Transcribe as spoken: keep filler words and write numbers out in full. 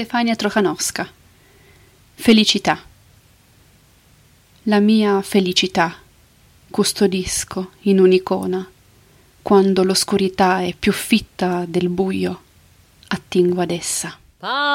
Stefania Trochanowska. Felicità. La mia felicità custodisco in un'icona, quando l'oscurità è più fitta del buio, attingo ad essa.